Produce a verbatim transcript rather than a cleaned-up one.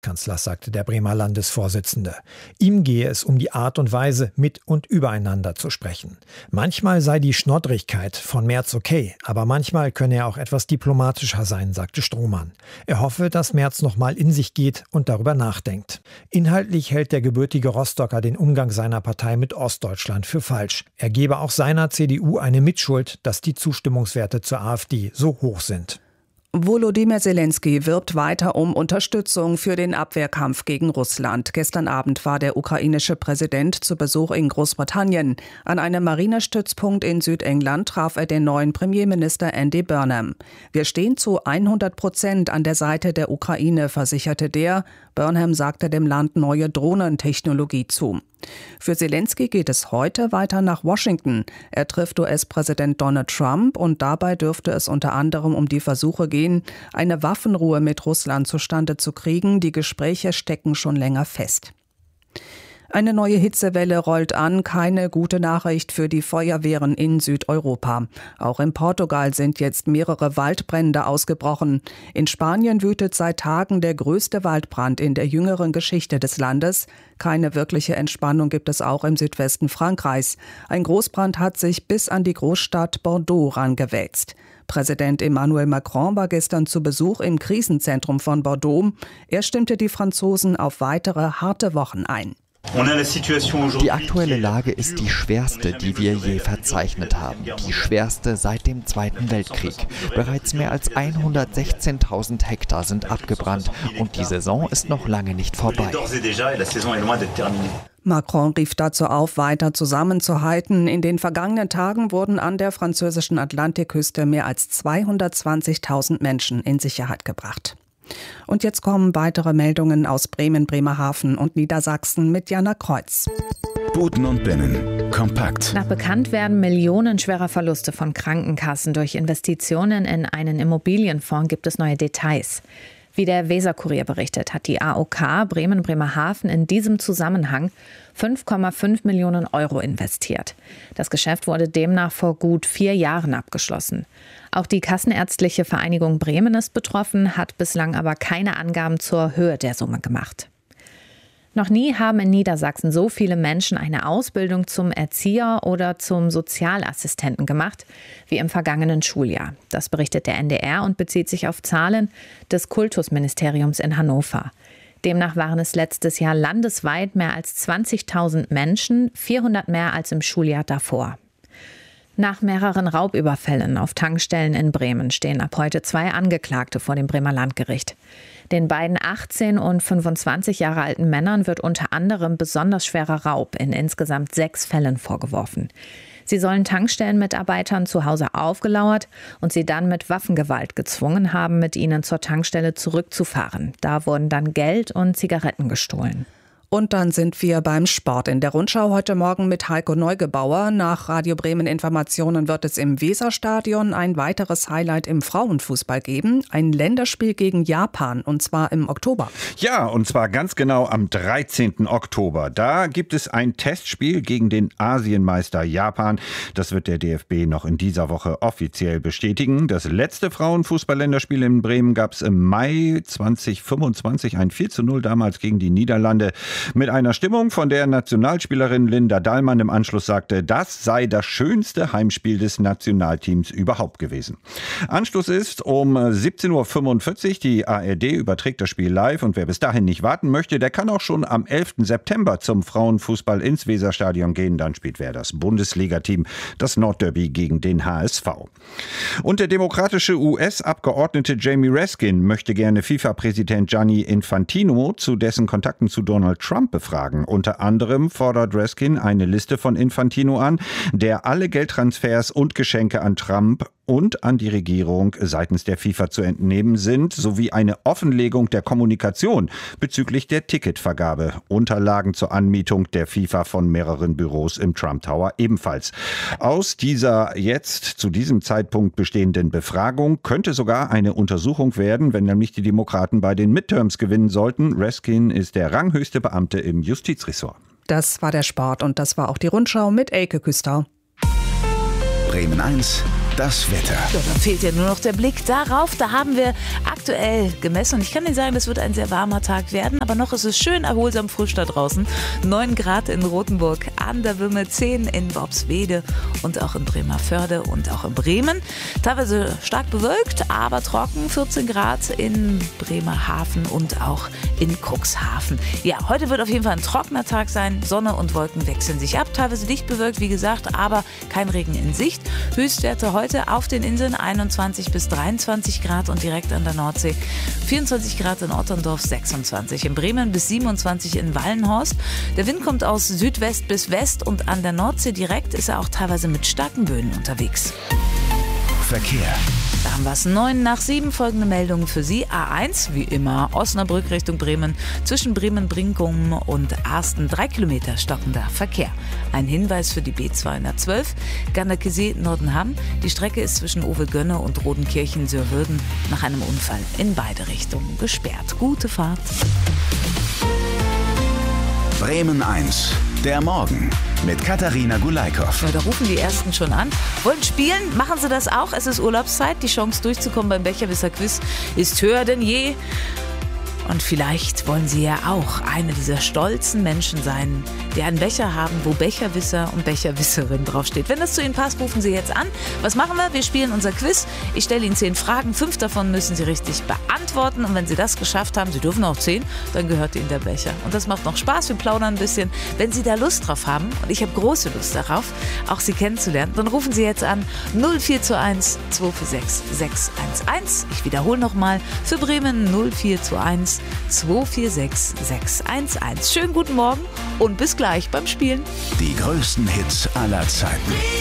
Kanzlers, sagte der Bremer Landesvorsitzende. Ihm gehe es um die Art und Weise, mit und übereinander zu sprechen. Manchmal sei die Schnoddrigkeit von Merz okay, aber manchmal könne er auch etwas diplomatischer sein, sagte Strohmann. Er hoffe, dass Merz noch mal in sich geht und darüber nachdenkt. Inhaltlich hält der gebürtige Rostocker den Umgang seiner Partei mit Ostdeutschland für falsch. Er gebe auch seiner C D U eine Mitschuld, dass die Zustimmungswerte zur AfD so hoch sind. Volodymyr Zelensky wirbt weiter um Unterstützung für den Abwehrkampf gegen Russland. Gestern Abend war der ukrainische Präsident zu Besuch in Großbritannien. An einem Marinestützpunkt in Südengland traf er den neuen Premierminister Andy Burnham. Wir stehen zu hundert Prozent an der Seite der Ukraine, versicherte der. Burnham sagte dem Land neue Drohnentechnologie zu. Für Zelensky geht es heute weiter nach Washington. Er trifft U S-Präsident Donald Trump und dabei dürfte es unter anderem um die Versuche gehen, eine Waffenruhe mit Russland zustande zu kriegen. Die Gespräche stecken schon länger fest. Eine neue Hitzewelle rollt an, keine gute Nachricht für die Feuerwehren in Südeuropa. Auch in Portugal sind jetzt mehrere Waldbrände ausgebrochen. In Spanien wütet seit Tagen der größte Waldbrand in der jüngeren Geschichte des Landes. Keine wirkliche Entspannung gibt es auch im Südwesten Frankreichs. Ein Großbrand hat sich bis an die Großstadt Bordeaux rangewälzt. Präsident Emmanuel Macron war gestern zu Besuch im Krisenzentrum von Bordeaux. Er stimmte die Franzosen auf weitere harte Wochen ein. Die aktuelle Lage ist die schwerste, die wir je verzeichnet haben. Die schwerste seit dem Zweiten Weltkrieg. Bereits mehr als hundertsechzehntausend Hektar sind abgebrannt und die Saison ist noch lange nicht vorbei. Macron rief dazu auf, weiter zusammenzuhalten. In den vergangenen Tagen wurden an der französischen Atlantikküste mehr als zweihundertzwanzigtausend Menschen in Sicherheit gebracht. Und jetzt kommen weitere Meldungen aus Bremen, Bremerhaven und Niedersachsen mit Jana Kreuz. Boden und Binnen. Kompakt. Nach Bekanntwerden millionenschwerer Verluste von Krankenkassen durch Investitionen in einen Immobilienfonds gibt es neue Details. Wie der Weser-Kurier berichtet, hat die A O K Bremen-Bremerhaven in diesem Zusammenhang fünf Komma fünf Millionen Euro investiert. Das Geschäft wurde demnach vor gut vier Jahren abgeschlossen. Auch die Kassenärztliche Vereinigung Bremen ist betroffen, hat bislang aber keine Angaben zur Höhe der Summe gemacht. Noch nie haben in Niedersachsen so viele Menschen eine Ausbildung zum Erzieher oder zum Sozialassistenten gemacht wie im vergangenen Schuljahr. Das berichtet der N D R und bezieht sich auf Zahlen des Kultusministeriums in Hannover. Demnach waren es letztes Jahr landesweit mehr als zwanzigtausend Menschen, vierhundert mehr als im Schuljahr davor. Nach mehreren Raubüberfällen auf Tankstellen in Bremen stehen ab heute zwei Angeklagte vor dem Bremer Landgericht. Den beiden achtzehn und fünfundzwanzig Jahre alten Männern wird unter anderem besonders schwerer Raub in insgesamt sechs Fällen vorgeworfen. Sie sollen Tankstellenmitarbeitern zu Hause aufgelauert und sie dann mit Waffengewalt gezwungen haben, mit ihnen zur Tankstelle zurückzufahren. Da wurden dann Geld und Zigaretten gestohlen. Und dann sind wir beim Sport in der Rundschau heute Morgen mit Heiko Neugebauer. Nach Radio Bremen Informationen wird es im Weserstadion ein weiteres Highlight im Frauenfußball geben. Ein Länderspiel gegen Japan, und zwar im Oktober. Ja, und zwar ganz genau am dreizehnten Oktober. Da gibt es ein Testspiel gegen den Asienmeister Japan. Das wird der D F B noch in dieser Woche offiziell bestätigen. Das letzte Frauenfußball-Länderspiel in Bremen gab es im Mai zweitausendfünfundzwanzig. Ein vier zu null damals gegen die Niederlande. Mit einer Stimmung, von der Nationalspielerin Linda Dahlmann im Anschluss sagte, das sei das schönste Heimspiel des Nationalteams überhaupt gewesen. Anschluss ist um siebzehn Uhr fünfundvierzig. Die A R D überträgt das Spiel live und wer bis dahin nicht warten möchte, der kann auch schon am elften September zum Frauenfußball ins Weserstadion gehen. Dann spielt wer das Bundesliga-Team, das Nordderby gegen den H S V. Und der demokratische U S-Abgeordnete Jamie Raskin möchte gerne FIFA-Präsident Gianni Infantino zu dessen Kontakten zu Donald Trump befragen. Unter anderem fordert Raskin eine Liste von Infantino an, der alle Geldtransfers und Geschenke an Trump und an die Regierung seitens der FIFA zu entnehmen sind, sowie eine Offenlegung der Kommunikation bezüglich der Ticketvergabe. Unterlagen zur Anmietung der FIFA von mehreren Büros im Trump Tower ebenfalls. Aus dieser jetzt zu diesem Zeitpunkt bestehenden Befragung könnte sogar eine Untersuchung werden, wenn nämlich die Demokraten bei den Midterms gewinnen sollten. Raskin ist der ranghöchste Beamte im Justizressort. Das war der Sport und das war auch die Rundschau mit Elke Küster. Bremen eins Das Wetter. Ja, dann fehlt ja nur noch der Blick darauf. Da haben wir aktuell gemessen. Und ich kann Ihnen sagen, das wird ein sehr warmer Tag werden. Aber noch ist es schön erholsam frisch da draußen. neun Grad in Rothenburg an der Wümme, zehn in Worpswede und auch in Bremervörde und auch in Bremen. Teilweise stark bewölkt, aber trocken. vierzehn Grad in Bremerhaven und auch in Cuxhaven. Ja, heute wird auf jeden Fall ein trockener Tag sein. Sonne und Wolken wechseln sich ab. Teilweise dicht bewölkt, wie gesagt, aber kein Regen in Sicht. Höchstwerte heute auf den Inseln einundzwanzig bis dreiundzwanzig Grad und direkt an der Nordsee vierundzwanzig Grad in Otterndorf, sechsundzwanzig in Bremen bis siebenundzwanzig in Wallenhorst. Der Wind kommt aus Südwest bis West und an der Nordsee direkt ist er auch teilweise mit starken Böen unterwegs. Verkehr. Da haben wir es neun nach sieben, folgende Meldungen für Sie. A eins, wie immer, Osnabrück Richtung Bremen, zwischen Bremen-Brinkum und Arsten, drei Kilometer stockender Verkehr. Ein Hinweis für die B zweihundertzwölf, Ganderkesee-Nordenham. Die Strecke ist zwischen Owe-Gönne und Rodenkirchen-Sörwürden nach einem Unfall in beide Richtungen gesperrt. Gute Fahrt. Bremen eins, der Morgen mit Katharina Gulaikow. Ja, da rufen die Ersten schon an. Wollen spielen? Machen Sie das auch. Es ist Urlaubszeit. Die Chance durchzukommen beim Becherwisser Quiz ist höher denn je. Und vielleicht wollen Sie ja auch eine dieser stolzen Menschen sein, die einen Becher haben, wo Becherwisser und Becherwisserin draufsteht. Wenn das zu Ihnen passt, rufen Sie jetzt an. Was machen wir? Wir spielen unser Quiz. Ich stelle Ihnen zehn Fragen. Fünf davon müssen Sie richtig beantworten. Und wenn Sie das geschafft haben, Sie dürfen auch zehn, dann gehört Ihnen der Becher. Und das macht noch Spaß. Wir plaudern ein bisschen. Wenn Sie da Lust drauf haben, und ich habe große Lust darauf, auch Sie kennenzulernen, dann rufen Sie jetzt an null vier zwei eins zwei vier sechs sechs eins eins. Ich wiederhole nochmal für Bremen null vier zwei eins zwei vier sechs sechs eins eins. Schönen guten Morgen und bis gleich beim Spielen. Die größten Hits aller Zeiten.